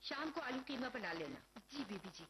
شام کو آلو قیمہ بنا لینا. جی بیبی جی.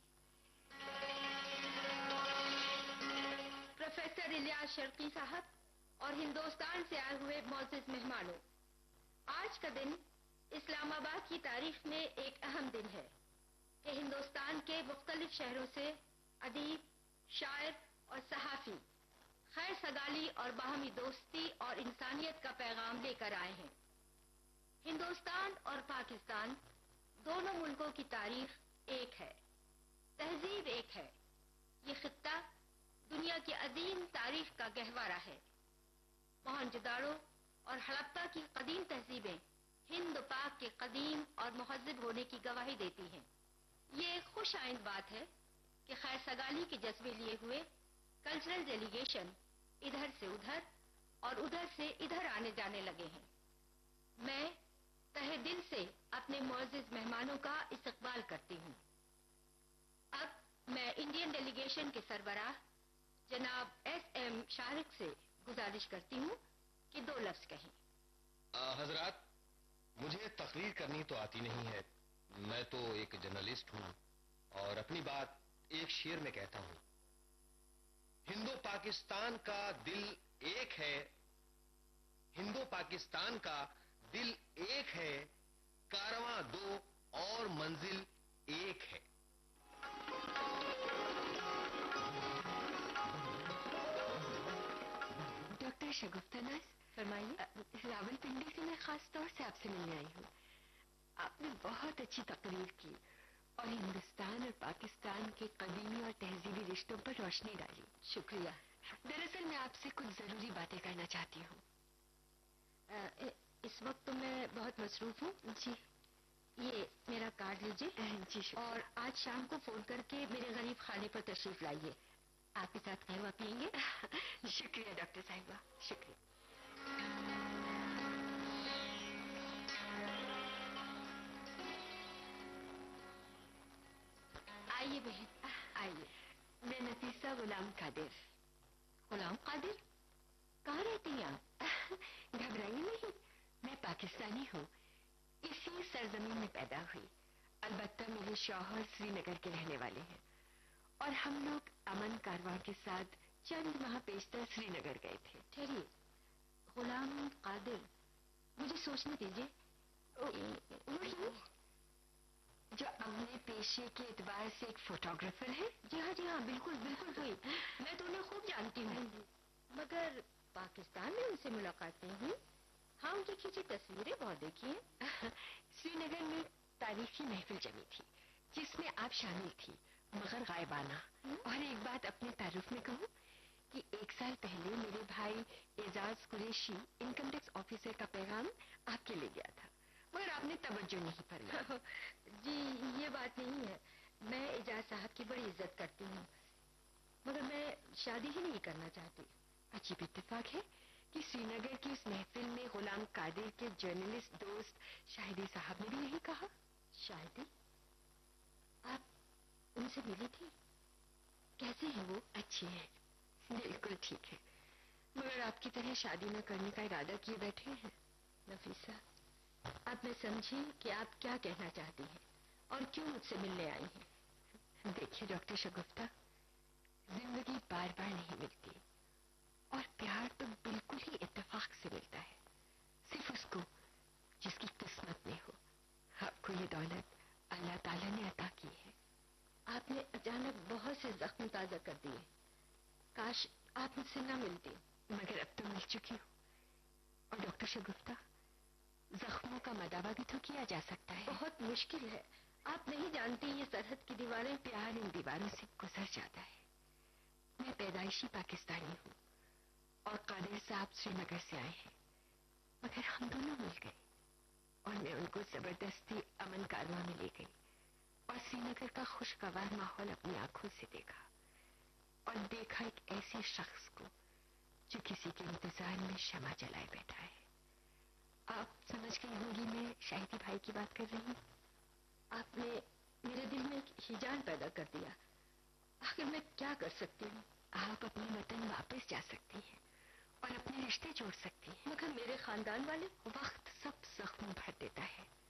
پروفیسر الیاس شرقی صاحب اور ہندوستان سے آئے ہوئے معزز مہمانوں، آج کا دن اسلام آباد کی تاریخ میں ایک اہم دن ہے کہ ہندوستان کے مختلف شہروں سے ادیب، شاعر اور صحافی خیر سگالی اور باہمی دوستی اور انسانیت کا پیغام لے کر آئے ہیں. ہندوستان اور پاکستان دونوں ملکوں کی تاریخ ایک ہے، تہذیب ایک ہے. یہ خطہ دنیا کی عظیم تاریخ کا گہوارہ ہے. موہنجوداڑو اور ہڑپہ کی قدیم تہذیبیں ہند و پاک کے قدیم اور مہذب ہونے کی گواہی دیتی ہیں. یہ ایک خوش آئند بات ہے کہ خیر سگالی کے جذبے لیے ہوئے کلچرل ڈیلیگیشن ادھر سے ادھر اور ادھر سے ادھر آنے جانے لگے ہیں. میں تہہ دل سے اپنے معزز مہمانوں کا استقبال کرتی ہوں. اب میں انڈین ڈیلیگیشن کے سربراہ جناب ایس ایم شارق سے گزارش کرتی ہوں کہ 2 لفظ کہیں. حضرات، مجھے تقریر کرنی تو آتی نہیں ہے. میں تو ایک جرنلسٹ ہوں اور اپنی بات ایک شعر میں کہتا ہوں. ہندو پاکستان کا دل ایک ہے، ہندو پاکستان کا دل ایک ہے، کارواں 2 اور منزل ایک ہے. ڈاکٹر شگفتہ ناز، فرمائیے. راول پنڈی سے میں خاص طور سے آپ سے ملنے آئی ہوں. آپ نے بہت اچھی تقریر کی اور ہندوستان اور پاکستان کے قدیمی اور تہذیبی رشتوں پر روشنی ڈالی. شکریہ. دراصل میں آپ سے کچھ ضروری باتیں کرنا چاہتی ہوں. اس وقت تو میں بہت مصروف ہوں. جی. یہ میرا کارڈ لیجیے. جی شکریہ. اور آج شام کو فون کر کے میرے غریب خانے پر تشریف لائیے. آپ کے ساتھ قہوہ پئیں گے. شکریہ ڈاکٹر صاحبہ، شکریہ. آئیے بہن، آئیے. میں نفیسہ غلام قادر. غلام قادر، کہاں رہتی ہیں آپ؟ گھبرائیے نہیں، میں پاکستانی ہوں. اسی سرزمین میں پیدا ہوئی. البتہ میرے شوہر سری نگر کے رہنے والے ہیں اور ہم لوگ امن کارواں کے ساتھ چند ماہ پیشتر سری نگر گئے تھے. ٹھہریے، غلام قادر، مجھے سوچنے دیجیے. وہی جو اپنے پیشے کے اعتبار سے ایک فوٹوگرافر ہے. جی ہاں، بالکل بالکل وہی. میں تو انہیں خوب جانتی ہوں، مگر پاکستان میں ان سے ملاقات نہیں ہوئی. ہاں، ان کی کھینچی تصویریں بہت دیکھی ہیں. سری نگر میں تاریخی محفل جمی تھی جس میں آپ شامل تھی، مگر غائبانہ. اور ایک بات اپنے تعارف میں کہوں کہ 1 سال پہلے میرے بھائی اعزاز قریشی انکم ٹیکس آفیسر کا پیغام آپ کے لے گیا تھا، مگر آپ نے توجہ نہیں فرمائی. جی، یہ بات نہیں ہے. میں اعجاز صاحب کی بڑی عزت کرتی ہوں، مگر میں شادی ہی نہیں کرنا چاہتی. عجیب اتفاق ہے کہ سری نگر کی اس محفل میں غلام قادر کے جرنلسٹ دوست شاہدی صاحب نے بھی یہی کہا. شاہدی؟ آپ ان سے ملی تھی؟ کیسے ہیں وہ؟ اچھی ہے، بالکل ٹھیک ہے، مگر آپ کی طرح شادی نہ کرنے کا ارادہ کیے بیٹھے ہیں. نفیسہ، اب میں سمجھی کہ آپ کیا کہنا چاہتی ہیں اور کیوں مجھ سے ملنے آئی ہیں. دیکھیے ڈاکٹر شگفتہ، زندگی بار بار نہیں ملتی اور پیار تو بالکل ہی اتفاق سے ملتا ہے، صرف اس کو جس کی قسمت میں ہو. آپ کو یہ دولت اللہ تعالیٰ نے عطا کی ہے. آپ نے اچانک بہت سے زخم تازہ کر دیے. کاش آپ مجھ سے نہ ملتی. مگر اب تو مل چکی ہوں. اور ڈاکٹر شگفتہ، زخموں کا مداوع بھی تو کیا جا سکتا ہے. بہت مشکل ہے. آپ نہیں جانتی یہ سرحد کی دیواریں. پیار ان دیواروں سے گزر جاتا ہے. میں پیدائشی پاکستانی ہوں اور قادر صاحب سری نگر سے آئے ہیں، مگر ہم دونوں مل گئے اور میں ان کو زبردستی امن کارواں میں لے گئی اور سری نگر کا خوشگوار ماحول اپنی آنکھوں سے دیکھا اور دیکھا ایک ایسے شخص کو جو کسی کے انتظار میں شمع جلائے بیٹھا ہے. آپ سمجھ گئی ہوں گی میں شاہدی بھائی کی بات کر رہی ہوں. آپ نے میرے دل میں ایک ہیجان پیدا کر دیا. آخر میں کیا کر سکتی ہوں؟ آپ اپنے وطن واپس جا سکتی ہیں اور اپنے رشتے جوڑ سکتی ہیں، مگر میرے خاندان والے. وقت سب زخم بھر دیتا ہے.